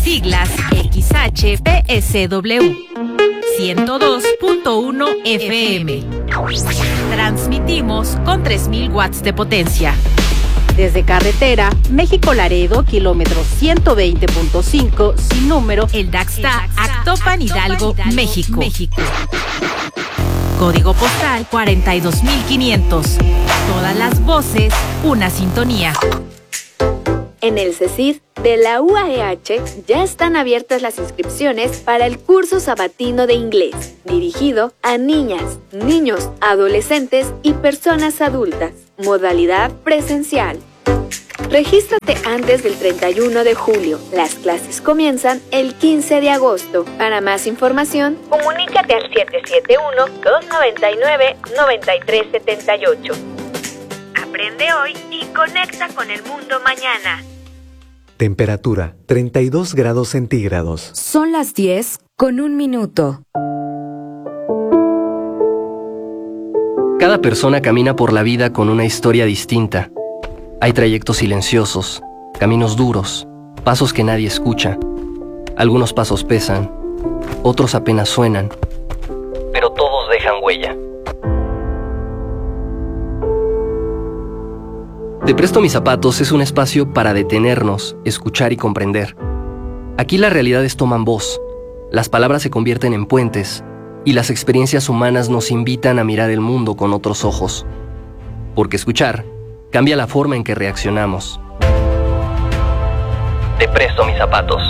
Siglas XHPSW 102.1 FM. Transmitimos con 3000 watts de potencia. Desde carretera, México-Laredo, kilómetro 120.5, sin número, el Daxta, Actopan, Hidalgo, México. Código postal 42500. Todas las voces, una sintonía. En el CECID de la UAEH ya están abiertas las inscripciones para el curso sabatino de inglés, dirigido a niñas, niños, adolescentes y personas adultas. Modalidad presencial. Regístrate antes del 31 de julio. Las clases comienzan el 15 de agosto. Para más información, comunícate al 771-299-9378. Aprende hoy y conecta con el mundo mañana. Temperatura 32 grados centígrados. Son las 10:01. Cada persona camina por la vida con una historia distinta. Hay trayectos silenciosos, caminos duros, pasos que nadie escucha. Algunos pasos pesan, otros apenas suenan, pero todos dejan huella. Te presto mis zapatos es un espacio para detenernos, escuchar y comprender. Aquí las realidades toman voz, las palabras se convierten en puentes y las experiencias humanas nos invitan a mirar el mundo con otros ojos. Porque escuchar cambia la forma en que reaccionamos. Te presto mis zapatos.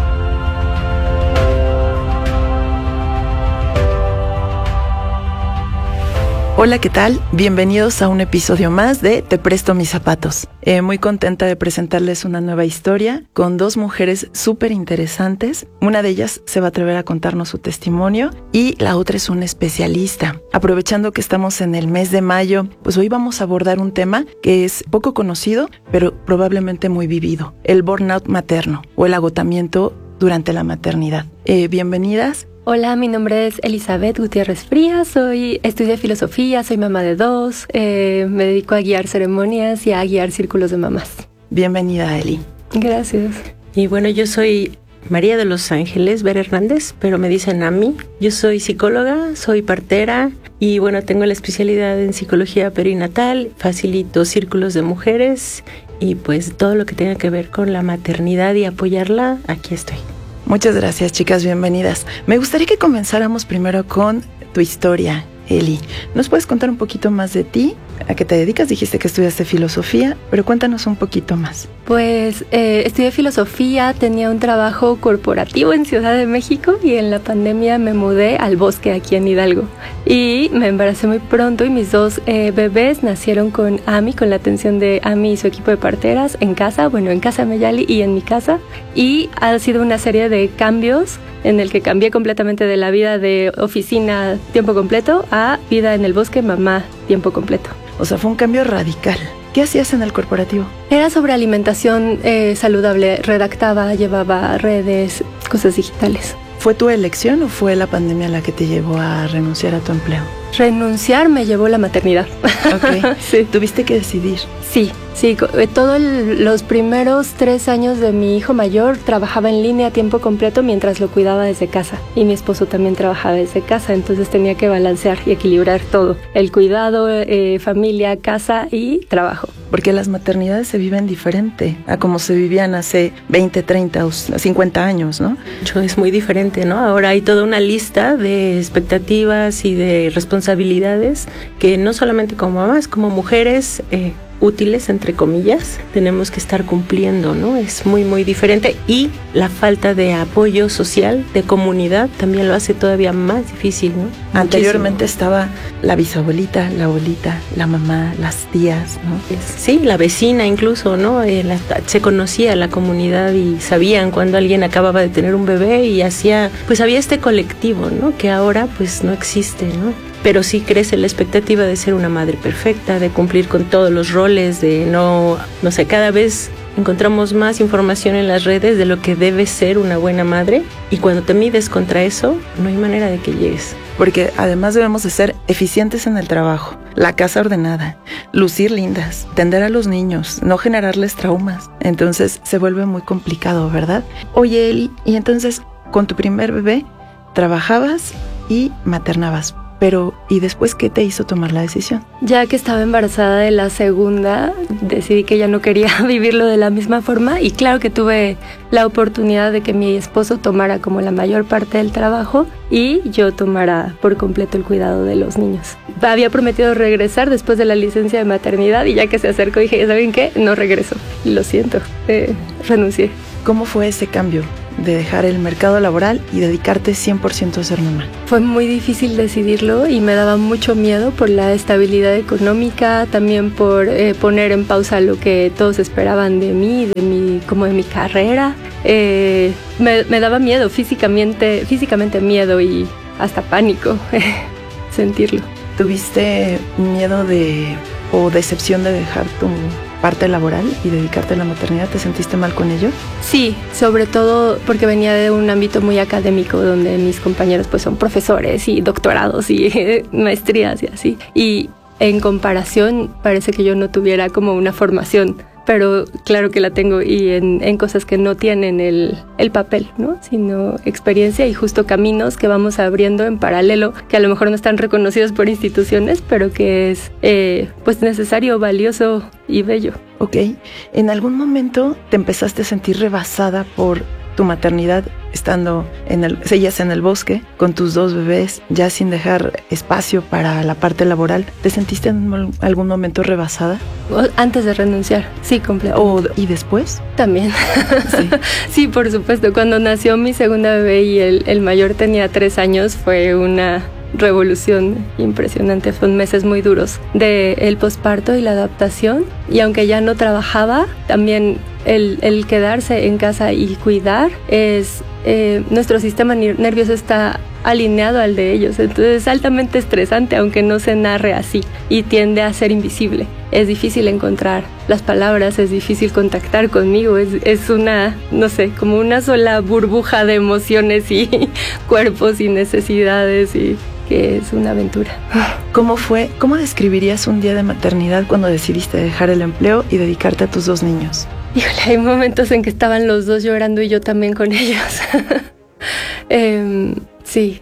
Hola, ¿qué tal? Bienvenidos a un episodio más de Te presto mis zapatos. Muy contenta de presentarles una nueva historia con dos mujeres súper interesantes. Una de ellas se va a atrever a contarnos su testimonio y la otra es una especialista. Aprovechando que estamos en el mes de mayo, pues hoy vamos a abordar un tema que es poco conocido, pero probablemente muy vivido: el burnout materno o el agotamiento durante la maternidad. Bienvenidas. Hola, mi nombre es Elizabeth Gutiérrez Frías, estudié filosofía, soy mamá de 2, me dedico a guiar ceremonias y a guiar círculos de mamás. Bienvenida, Eli. Gracias. Y bueno, yo soy María de los Ángeles Vera Hernández, pero me dicen Ami. Yo soy psicóloga, soy partera y bueno, tengo la especialidad en psicología perinatal, facilito círculos de mujeres y pues todo lo que tenga que ver con la maternidad y apoyarla, aquí estoy. Muchas gracias, chicas, bienvenidas. Me gustaría que comenzáramos primero con tu historia, Eli. ¿Nos puedes contar un poquito más de ti? ¿A qué te dedicas? Dijiste que estudiaste filosofía, pero cuéntanos un poquito más. Pues estudié filosofía, tenía un trabajo corporativo en Ciudad de México y en la pandemia me mudé al bosque aquí en Hidalgo. Y me embaracé muy pronto y mis 2 bebés nacieron con Ami, con la atención de Ami y su equipo de parteras en casa, bueno, en casa Meyali y en mi casa. Y ha sido una serie de cambios en el que cambié completamente de la vida de oficina tiempo completo a vida en el bosque, mamá tiempo completo. O sea, fue un cambio radical. ¿Qué hacías en el corporativo? Era sobre alimentación saludable, redactaba, llevaba redes, cosas digitales. ¿Fue tu elección o fue la pandemia la que te llevó a renunciar a tu empleo? Renunciar me llevó la maternidad. Ok, sí. ¿Tuviste que decidir? Sí. Todos los primeros 3 años de mi hijo mayor trabajaba en línea a tiempo completo mientras lo cuidaba desde casa. Y mi esposo también trabajaba desde casa, entonces tenía que balancear y equilibrar todo. El cuidado, familia, casa y trabajo. Porque las maternidades se viven diferente a como se vivían hace 20, 30 o 50 años, ¿no? Es muy diferente, ¿no? Ahora hay toda una lista de expectativas y de responsabilidades que no solamente como mamás, como mujeres útiles, entre comillas, tenemos que estar cumpliendo, ¿no? Es muy, muy diferente y la falta de apoyo social, de comunidad, también lo hace todavía más difícil, ¿no? Anteriormente estaba la bisabuelita, la abuelita, la mamá, las tías, ¿no? Sí, la vecina incluso, ¿no? Se conocía la comunidad y sabían cuando alguien acababa de tener un bebé y pues había este colectivo, ¿no? Que ahora pues no existe, ¿no? Pero sí crece la expectativa de ser una madre perfecta, de cumplir con todos los roles, de no sé, cada vez encontramos más información en las redes de lo que debe ser una buena madre, y cuando te mides contra eso, no hay manera de que llegues. Porque además debemos de ser eficientes en el trabajo, la casa ordenada, lucir lindas, atender a los niños, no generarles traumas. Entonces se vuelve muy complicado, ¿verdad? Oye, Eli, y entonces con tu primer bebé trabajabas y maternabas. Pero, ¿y después qué te hizo tomar la decisión? Ya que estaba embarazada de la segunda, decidí que ya no quería vivirlo de la misma forma, y claro que tuve la oportunidad de que mi esposo tomara como la mayor parte del trabajo y yo tomara por completo el cuidado de los niños. Había prometido regresar después de la licencia de maternidad, y ya que se acercó dije, ¿saben qué? No regreso. Y lo siento, renuncié. ¿Cómo fue ese cambio de dejar el mercado laboral y dedicarte 100% a ser mamá? Fue muy difícil decidirlo y me daba mucho miedo por la estabilidad económica, también por poner en pausa lo que todos esperaban de mí, como de mi carrera. Me daba miedo, físicamente miedo y hasta pánico sentirlo. ¿Tuviste miedo o decepción de dejar tu parte laboral y dedicarte a la maternidad? ¿Te sentiste mal con ello? Sí, sobre todo porque venía de un ámbito muy académico donde mis compañeros pues son profesores y doctorados y maestrías y así. Y en comparación parece que yo no tuviera como una formación, pero claro que la tengo, y en cosas que no tienen el papel, ¿no? Sino experiencia y justo caminos que vamos abriendo en paralelo, que a lo mejor no están reconocidos por instituciones, pero que es pues necesario, valioso y bello. Ok, ¿en algún momento te empezaste a sentir rebasada por tu maternidad estando seguías en el bosque con tus 2 bebés, ya sin dejar espacio para la parte laboral? ¿Te sentiste en algún momento rebasada? Antes de renunciar, sí, completamente. ¿Y después? También. Sí. Sí, por supuesto. Cuando nació mi segunda bebé y el mayor tenía 3 años, fue una revolución impresionante. Fueron meses muy duros del posparto y la adaptación, y aunque ya no trabajaba, también el quedarse en casa y cuidar nuestro sistema nervioso está alineado al de ellos, entonces es altamente estresante, aunque no se narre así, y tiende a ser invisible. Es difícil encontrar las palabras, es difícil contactar conmigo, es una, no sé, como una sola burbuja de emociones y cuerpos y necesidades, y que es una aventura. ¿Cómo fue? ¿Cómo describirías un día de maternidad cuando decidiste dejar el empleo y dedicarte a tus 2 niños? Híjole, hay momentos en que estaban los 2 llorando y yo también con ellos. Sí,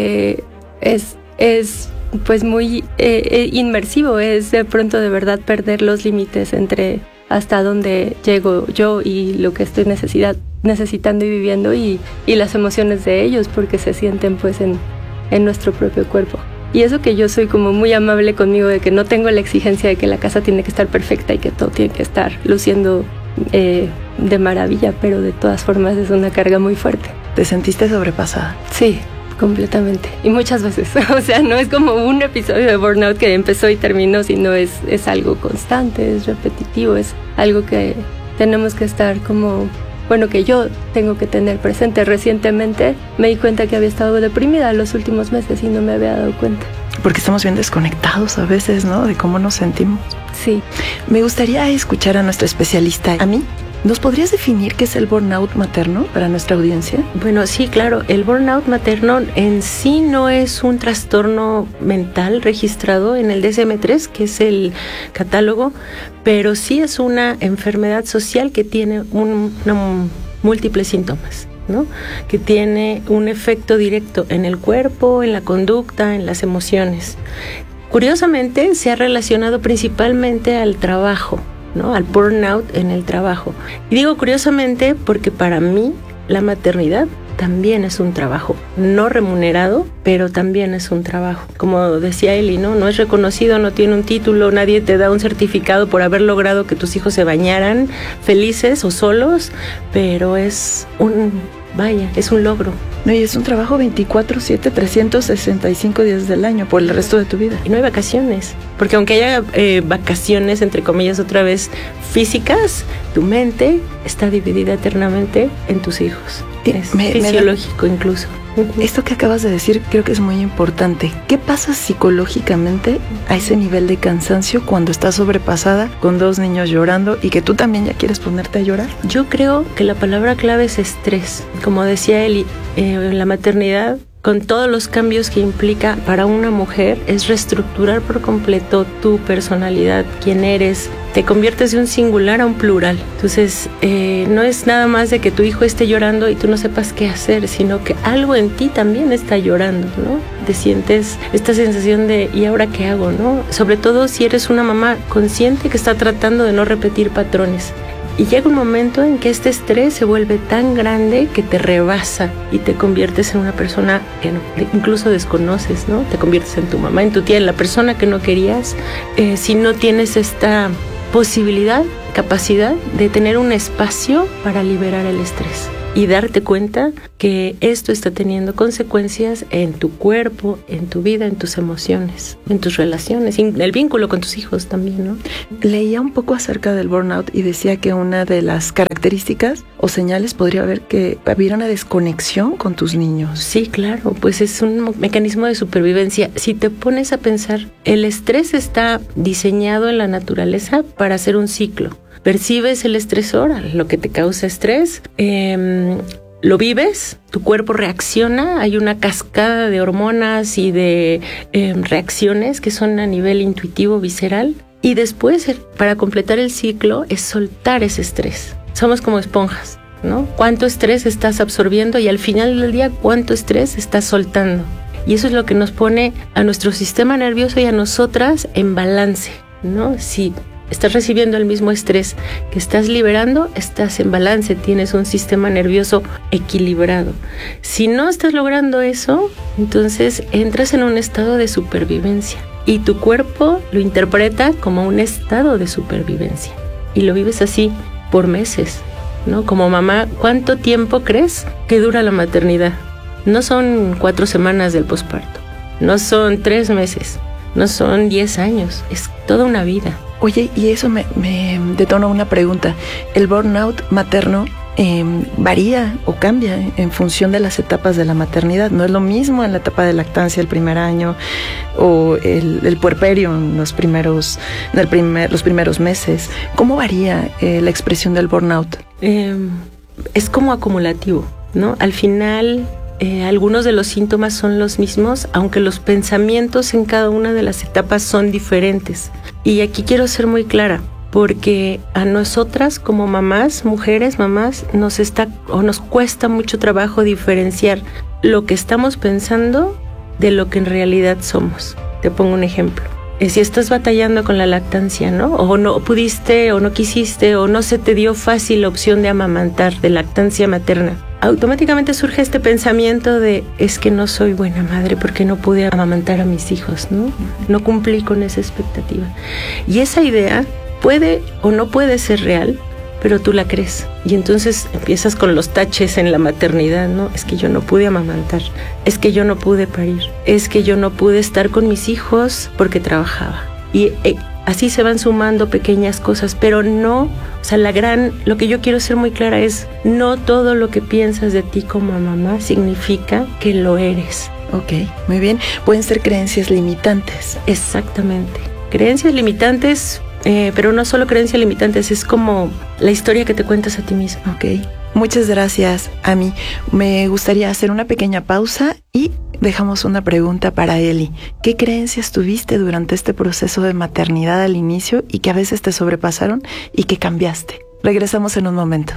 es pues muy inmersivo, es de pronto de verdad perder los límites entre hasta dónde llego yo y lo que estoy necesitando y viviendo, y las emociones de ellos, porque se sienten pues en nuestro propio cuerpo. Y eso que yo soy como muy amable conmigo, de que no tengo la exigencia de que la casa tiene que estar perfecta y que todo tiene que estar luciendo de maravilla, pero de todas formas es una carga muy fuerte. ¿Te sentiste sobrepasada? Sí, completamente. Y muchas veces. O sea, no es como un episodio de burnout que empezó y terminó, sino es algo constante, es repetitivo, es algo que tenemos que estar como... Bueno, que yo tengo que tener presente. Recientemente me di cuenta que había estado deprimida los últimos meses y no me había dado cuenta. Porque estamos bien desconectados a veces, ¿no? De cómo nos sentimos. Sí. Me gustaría escuchar a nuestra especialista. A mí, ¿nos podrías definir qué es el burnout materno para nuestra audiencia? Bueno, sí, claro. El burnout materno en sí no es un trastorno mental registrado en el DSM-3, que es el catálogo, pero sí es una enfermedad social que tiene múltiples síntomas, ¿no? Que tiene un efecto directo en el cuerpo, en la conducta, en las emociones. Curiosamente, se ha relacionado principalmente al trabajo, ¿no? Al burnout en el trabajo. Y digo curiosamente porque para mí la maternidad también es un trabajo, no remunerado, pero también es un trabajo. Como decía Eli, ¿no? No es reconocido, no tiene un título, nadie te da un certificado por haber logrado que tus hijos se bañaran felices o solos, pero es un logro. No, y es un trabajo 24/7, 365 días del año, por el resto de tu vida. Y no hay vacaciones, porque aunque haya vacaciones, entre comillas, otra vez físicas, tu mente está dividida eternamente en tus hijos. Es fisiológico incluso. Esto que acabas de decir creo que es muy importante. ¿Qué pasa psicológicamente a ese nivel de cansancio cuando estás sobrepasada con 2 niños llorando y que tú también ya quieres ponerte a llorar? Yo creo que la palabra clave es estrés. Como decía Eli, la maternidad, con todos los cambios que implica para una mujer, es reestructurar por completo tu personalidad, quién eres. Te conviertes de un singular a un plural. Entonces, no es nada más de que tu hijo esté llorando y tú no sepas qué hacer, sino que algo en ti también está llorando, ¿no? Te sientes esta sensación de ¿y ahora qué hago?, ¿no? Sobre todo si eres una mamá consciente que está tratando de no repetir patrones. Y llega un momento en que este estrés se vuelve tan grande que te rebasa y te conviertes en una persona que incluso desconoces, ¿no? Te conviertes en tu mamá, en tu tía, en la persona que no querías, si no tienes esta posibilidad, capacidad de tener un espacio para liberar el estrés y darte cuenta que esto está teniendo consecuencias en tu cuerpo, en tu vida, en tus emociones, en tus relaciones, en el vínculo con tus hijos también, ¿no? Leía un poco acerca del burnout y decía que una de las características o señales podría haber que hubiera una desconexión con tus niños. Sí, claro, pues es un mecanismo de supervivencia. Si te pones a pensar, el estrés está diseñado en la naturaleza para hacer un ciclo. Percibes el estresor, lo que te causa estrés, lo vives, tu cuerpo reacciona, hay una cascada de hormonas y de reacciones que son a nivel intuitivo, visceral, y después, para completar el ciclo, es soltar ese estrés. Somos como esponjas, ¿no? ¿Cuánto estrés estás absorbiendo? Y al final del día, ¿cuánto estrés estás soltando? Y eso es lo que nos pone a nuestro sistema nervioso y a nosotras en balance, ¿no? Si estás recibiendo el mismo estrés que estás liberando, estás en balance, tienes un sistema nervioso equilibrado. Si no estás logrando eso, entonces entras en un estado de supervivencia y tu cuerpo lo interpreta como un estado de supervivencia y lo vives así por meses, ¿no? Como mamá, ¿cuánto tiempo crees que dura la maternidad? No son 4 semanas del posparto, no son 3 meses, no son 10 años, es toda una vida. Oye, y eso me detona una pregunta. ¿El burnout materno varía o cambia en función de las etapas de la maternidad? No es lo mismo en la etapa de lactancia, el primer año, o el puerperio en los primeros meses. ¿Cómo varía la expresión del burnout? Es como acumulativo, ¿no? Al final, algunos de los síntomas son los mismos, aunque los pensamientos en cada una de las etapas son diferentes. Y aquí quiero ser muy clara, porque a nosotras como mamás, mujeres, mamás, nos cuesta mucho trabajo diferenciar lo que estamos pensando de lo que en realidad somos. Te pongo un ejemplo. Si estás batallando con la lactancia, ¿no? O no pudiste, o no quisiste, o no se te dio fácil la opción de amamantar, de lactancia materna, automáticamente surge este pensamiento de es que no soy buena madre porque no pude amamantar a mis hijos, ¿no? No cumplí con esa expectativa. Y esa idea puede o no puede ser real, pero tú la crees. Y entonces empiezas con los taches en la maternidad, ¿no? Es que yo no pude amamantar, es que yo no pude parir, es que yo no pude estar con mis hijos porque trabajaba. Y así se van sumando pequeñas cosas, pero no, o sea, lo que yo quiero ser muy clara es, no todo lo que piensas de ti como mamá significa que lo eres. Ok, muy bien. Pueden ser creencias limitantes. Exactamente. Creencias limitantes, pero no solo creencias limitantes, es como la historia que te cuentas a ti misma. Ok. Muchas gracias, Ami. Me gustaría hacer una pequeña pausa y dejamos una pregunta para Eli. ¿Qué creencias tuviste durante este proceso de maternidad al inicio y que a veces te sobrepasaron y que cambiaste? Regresamos en un momento.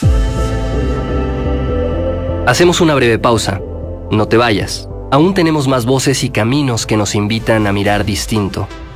Hacemos una breve pausa. No te vayas. Aún tenemos más voces y caminos que nos invitan a mirar distinto.